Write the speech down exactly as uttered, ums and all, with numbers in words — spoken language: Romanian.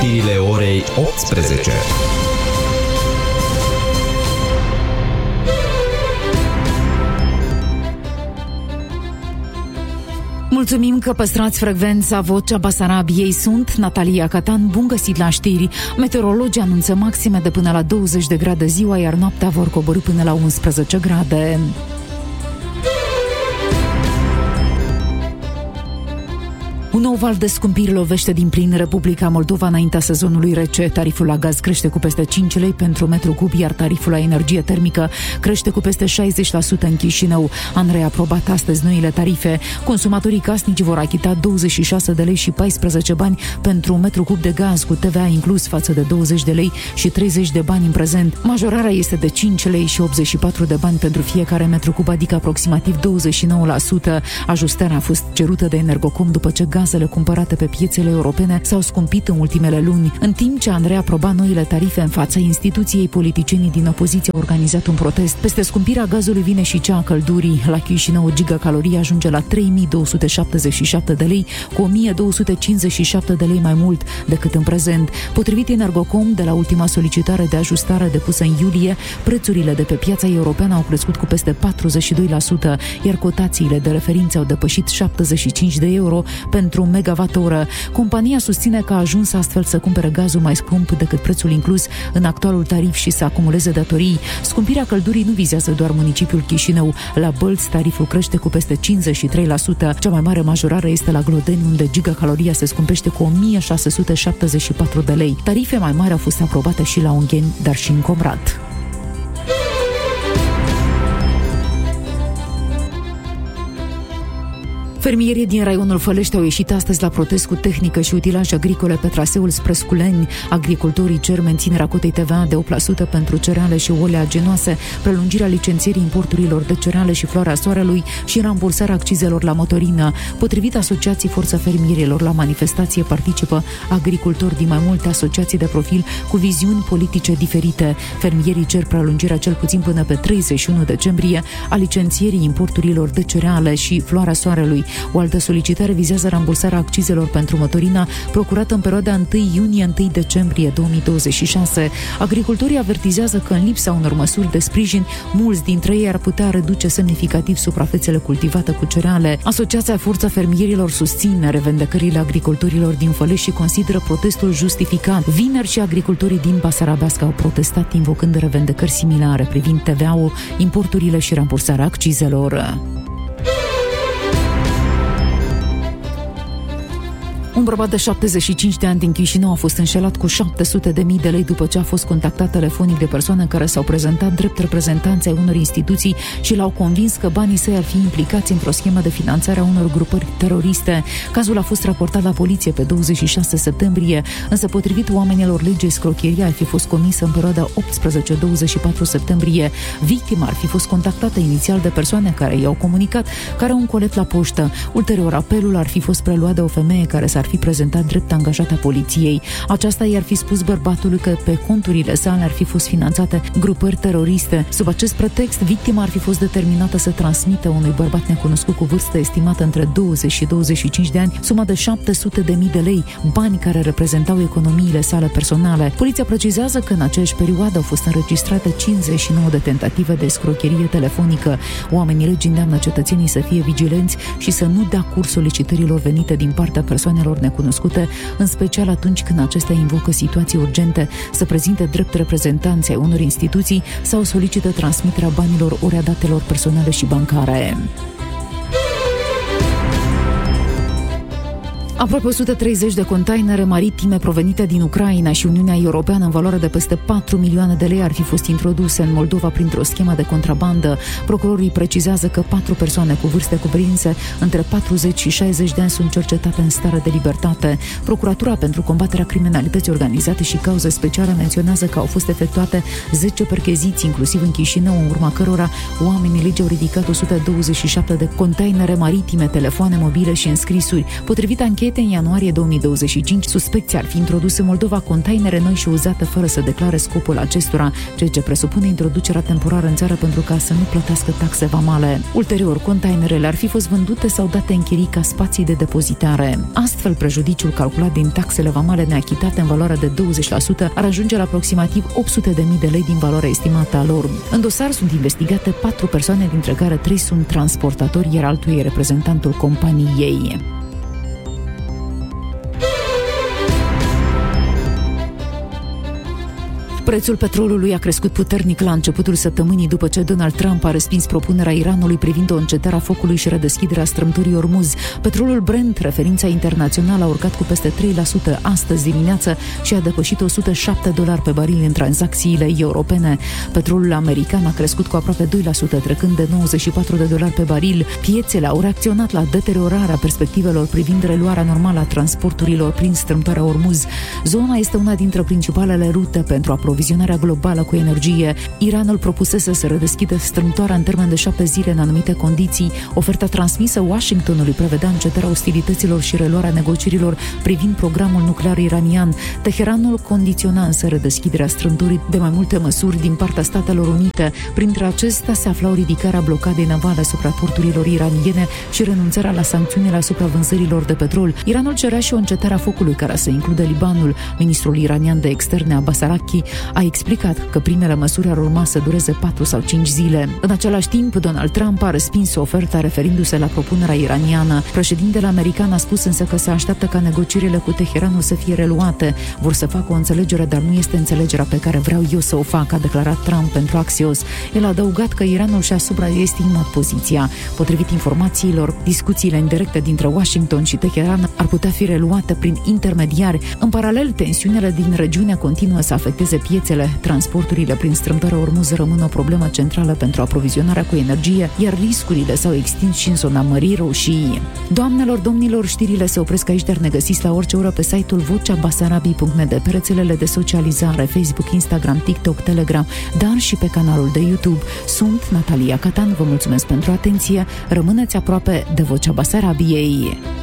știrile orei optsprezece. Mulțumim că păstrați frecvența Vocea Basarabiei. Sunt Natalia Catan, bun găsit la știri. Meteorologii anunță maxime de până la douăzeci de grade ziua, iar noaptea vor coborî până la unsprezece grade. Un nou val de scumpiri lovește din plin Republica Moldova înaintea sezonului rece. Tariful la gaz crește cu peste cinci lei pentru metru cub, iar tariful la energie termică crește cu peste șaizeci la sută în Chișinău. An reaprobat astăzi noile tarife. Consumatorii casnici vor achita douăzeci și șase de lei și paisprezece bani pentru un metru cub de gaz, cu T V A inclus, față de douăzeci de lei și treizeci de bani în prezent. Majorarea este de cinci lei și optzeci și patru de bani pentru fiecare metru cub, adică aproximativ douăzeci și nouă la sută. Ajustarea a fost cerută de Energocom după ce gazele cumpărate pe piețele europene s-au scumpit în ultimele luni. În timp ce Andrei aproba noile tarife în fața instituției, politicienii din opoziție au organizat un protest. Peste scumpirea gazului vine și cea a căldurii. La Chișinău, o gigacalorie ajunge la trei mii două sute șaptezeci și șapte de lei, cu o mie două sute cincizeci și șapte de lei mai mult decât în prezent. Potrivit Energocom, de la ultima solicitare de ajustare depusă în iulie, prețurile de pe piața europeană au crescut cu peste patruzeci și doi la sută, iar cotațiile de referință au depășit șaptezeci și cinci de euro pentru un megawatt-oră. Compania susține că a ajuns astfel să cumpere gazul mai scump decât prețul inclus în actualul tarif și să acumuleze datorii. Scumpirea căldurii nu vizează doar municipiul Chișinău. La Bălți, tariful crește cu peste cincizeci și trei la sută. Cea mai mare majorare este la Glodeni, unde gigacaloria se scumpește cu o mie șase sute șaptezeci și patru de lei. Tarife mai mari au fost aprobate și la Ungheni, dar și în Comrat. Fermierii din raionul Fălești au ieșit astăzi la protest cu tehnică și utilaje agricole pe traseul spre Sculeni. Agricultorii cer menținerea cotei T V A de opt la sută pentru cereale și oleaginoase, prelungirea licențierii importurilor de cereale și floarea soarelui și rambursarea accizelor la motorină. Potrivit Asociației Forța Fermierilor, la manifestație participă agricultori din mai multe asociații de profil cu viziuni politice diferite. Fermierii cer prelungirea cel puțin până pe treizeci și unu decembrie a licențierii importurilor de cereale și floarea soarelui. O altă solicitare vizează rambursarea accizelor pentru motorina procurată în perioada întâi iunie - întâi decembrie două mii douăzeci și șase. Agricultorii avertizează că în lipsa unor măsuri de sprijin, mulți dintre ei ar putea reduce semnificativ suprafețele cultivate cu cereale. Asociația Forța Fermierilor susține revendecările agricultorilor din Fălești și consideră protestul justificat. Vineri și agricultorii din Basarabeasca au protestat invocând revendecări similare privind T V A-ul, importurile și rambursarea accizelor. Un bărbat de șaptezeci și cinci de ani din Chișinău a fost înșelat cu șapte sute de mii de lei după ce a fost contactat telefonic de persoane care s-au prezentat drept reprezentanți ai unor instituții și l-au convins că banii săi ar fi implicați într-o schemă de finanțare a unor grupări teroriste. Cazul a fost raportat la poliție pe douăzeci și șase septembrie, însă potrivit oamenilor legii, scrocheria ar fi fost comisă în perioada optsprezece - douăzeci și patru septembrie. Victima ar fi fost contactată inițial de persoane care i-au comunicat că are un colet la poștă. Ulterior, apelul ar fi fost preluat de o femeie care s-ar fi prezentat drept angajata poliției. Aceasta i-ar fi spus bărbatului că pe conturile sale ar fi fost finanțate grupări teroriste. Sub acest pretext, victima ar fi fost determinată să transmită unui bărbat necunoscut cu vârstă estimată între douăzeci și douăzeci și cinci de ani suma de șapte sute de mii de lei, bani care reprezentau economiile sale personale. Poliția precizează că în aceeași perioadă au fost înregistrate cincizeci și nouă de tentative de escrocherie telefonică. Oamenii legii îndeamnă cetățenii să fie vigilenți și să nu dea curs solicitărilor venite din partea persoanelor necunoscute, în special atunci când acestea invocă situații urgente, să prezinte drept reprezentanți ai unor instituții sau solicită transmiterea banilor ori a datelor personale și bancare. Aproape o sută treizeci de containere maritime provenite din Ucraina și Uniunea Europeană în valoare de peste patru milioane de lei ar fi fost introduse în Moldova printr-o schemă de contrabandă. Procurorii precizează că patru persoane cu vârste cuprinse între patruzeci și șaizeci de ani sunt cercetate în stare de libertate. Procuratura pentru combaterea criminalității organizate și cauze speciale menționează că au fost efectuate zece percheziții, inclusiv în Chișinău, în urma cărora oamenii legii au ridicat o sută douăzeci și șapte de containere maritime, telefoane mobile și înscrisuri. Potrivit anchetei, anchete în ianuarie două mii douăzeci și cinci, suspecții ar fi introdus în Moldova containere noi și uzate fără să declare scopul acestora, ceea ce presupune introducerea temporară în țară pentru ca să nu plătească taxe vamale. Ulterior, containerele ar fi fost vândute sau date în chirii ca spații de depozitare. Astfel, prejudiciul calculat din taxele vamale neachitate în valoare de douăzeci la sută ar ajunge la aproximativ opt sute de mii de lei din valoarea estimată a lor. În dosar sunt investigate patru persoane, dintre care trei sunt transportatori, iar altul e reprezentantul companiei. Prețul petrolului a crescut puternic la începutul săptămânii după ce Donald Trump a respins propunerea Iranului privind o încetare a focului și redeschiderea strâmturii Ormuz. Petrolul Brent, referința internațională, a urcat cu peste trei la sută astăzi dimineață și a depășit o sută șapte dolari pe baril în tranzacțiile europene. Petrolul american a crescut cu aproape doi la sută, trecând de nouăzeci și patru de dolari pe baril. Piețele au reacționat la deteriorarea perspectivelor privind reluarea normală a transporturilor prin strâmtoarea Ormuz. Zona este una dintre principalele rute pentru aprovizionarea globală cu energie. Iranul propusese să redeschidă strâmtoarea în termen de șapte zile în anumite condiții. Oferta transmisă Washingtonului prevedea încetarea ostilităților și reluarea negocierilor privind programul nuclear iranian. Teheranul condiționa însă redeschiderea strâmtorii de mai multe măsuri din partea Statelor Unite. Printre acestea se aflau ridicarea blocadei navale asupra porturilor iraniene și renunțarea la sancțiunile asupra vânzărilor de petrol. Iranul cerea și o încetare a focului care să includă Libanul. Ministrul iranian de externe Abbas Araqi a explicat că primele măsuri ar urma să dureze patru sau cinci zile. În același timp, Donald Trump a respins oferta referindu-se la propunerea iraniană. Președintele american a spus însă că se așteaptă ca negocierile cu Teheranul să fie reluate. Vor să facă o înțelegere, dar nu este înțelegerea pe care vreau eu să o fac, a declarat Trump pentru Axios. El a adăugat că Iranul și-a supraestimat poziția. Potrivit informațiilor, discuțiile indirecte dintre Washington și Teheran ar putea fi reluate prin intermediari. În paralel, tensiunile din regiune continuă să afecteze piețele. Transporturile prin strâmtoarea Ormuz rămân o problemă centrală pentru aprovizionarea cu energie, iar riscurile s-au extins și în zona Mării Roșii. Doamnelor, domnilor, știrile se opresc aici, dar ne găsiți la orice oră pe site-ul vocea basarabiei punct net, pe rețelele de socializare, Facebook, Instagram, TikTok, Telegram, dar și pe canalul de YouTube. Sunt Natalia Catan, vă mulțumesc pentru atenție, rămâneți aproape de Vocea Basarabiei.